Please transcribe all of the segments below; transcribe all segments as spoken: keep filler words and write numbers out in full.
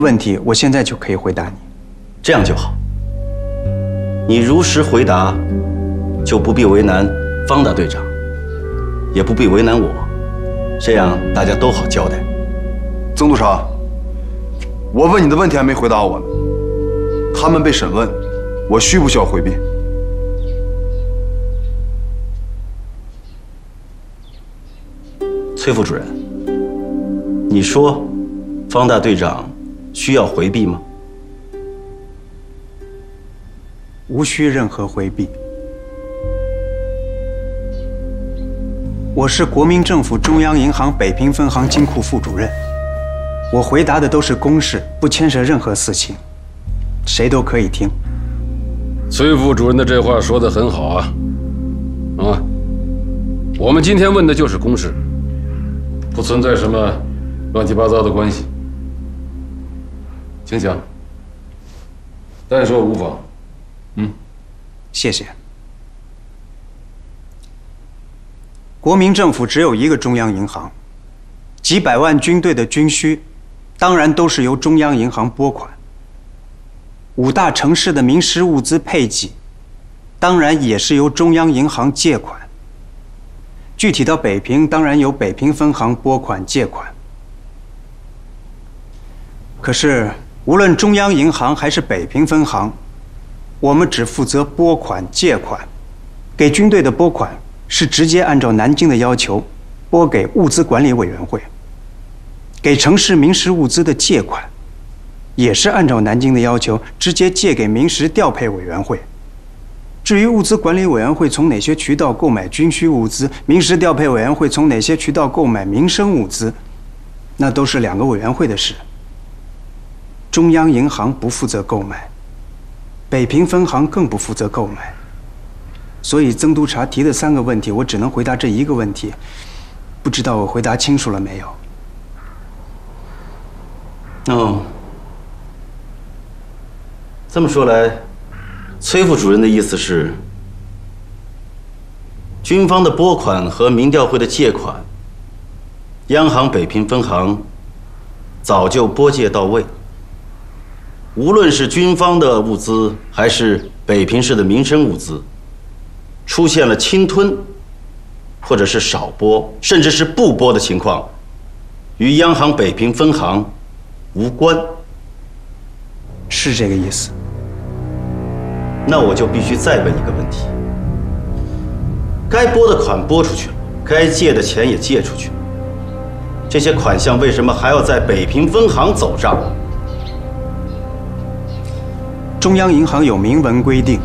问题，我现在就可以回答你。 这样就好。你如实回答，就不必为难方大队长，也不必为难我，这样大家都好交代。 曾督察，我问你的问题还没回答我呢。他们被审问，我需不需要回避？ 崔副主任，你说方大队长需要回避吗？ 无需任何回避。我是国民政府中央银行北平分行金库副主任，我回答的都是公事，不牵涉任何私情，谁都可以听。 崔副主任的这话说得很好啊，啊，我们今天问的就是公事，不存在什么乱七八糟的关系，请讲。但说无妨。嗯， 谢谢。国民政府只有一个中央银行，几百万军队的军需，当然都是由中央银行拨款。五大城市的民食物资配给，当然也是由中央银行借款。具体到北平，当然由北平分行拨款借款。可是，无论中央银行还是北平分行，我们只负责拨款借款，给军队的拨款是直接按照南京的要求拨给物资管理委员会，给城市民食物资的借款也是按照南京的要求直接借给民食调配委员会。至于物资管理委员会从哪些渠道购买军需物资，民食调配委员会从哪些渠道购买民生物资，那都是两个委员会的事。中央银行不负责购买，北平分行更不负责购买，所以曾督察提的三个问题，我只能回答这一个问题。不知道我回答清楚了没有？ 哦，这么说来，崔副主任的意思是，军方的拨款和民调会的借款，央行北平分行早就拨借到位。无论是军方的物资，还是北平市的民生物资，出现了侵吞，或者是少拨，甚至是不拨的情况，与央行北平分行无关。 是这个意思。 那我就必须再问一个问题：该拨的款拨出去了，该借的钱也借出去了，这些款项为什么还要在北平分行走账？ 中央银行有明文规定，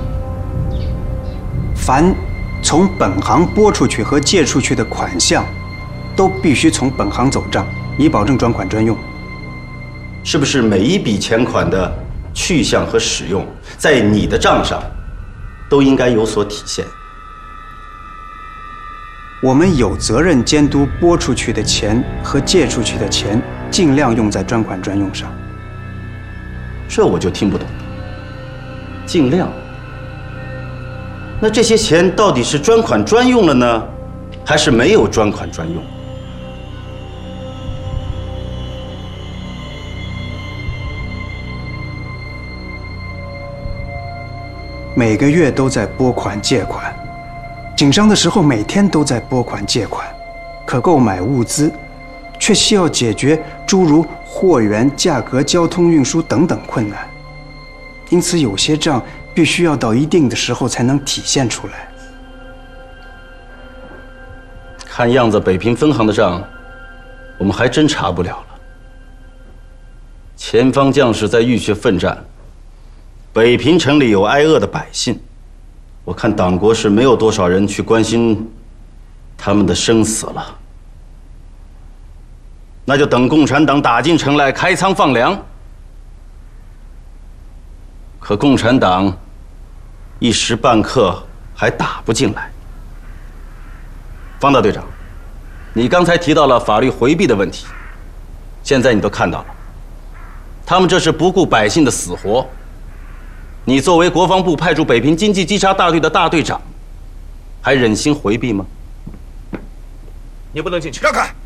凡从本行拨出去和借出去的款项，都必须从本行走账，以保证专款专用。 是不是每一笔钱款的去向和使用，在你的账上都应该有所体现？ 我们有责任监督拨出去的钱和借出去的钱，尽量用在专款专用上。 这我就听不懂了。尽量。那这些钱到底是专款专用了呢，还是没有专款专用？ 每个月都在拨款借款，紧张的时候每天都在拨款借款，可购买物资，却需要解决诸如货源、价格、交通运输等等困难。因此，有些账必须要到一定的时候才能体现出来。 看样子，北平分行的账，我们还真查不了了。前方将士在浴血奋战，北平城里有挨饿的百姓，我看党国是没有多少人去关心他们的生死了。那就等共产党打进城来开仓放粮。可共产党一时半刻还打不进来。方大队长，你刚才提到了法律回避的问题，现在你都看到了，他们这是不顾百姓的死活。你作为国防部派驻北平经济稽查大队的大队长，还忍心回避吗？ 你不能进去。 让开！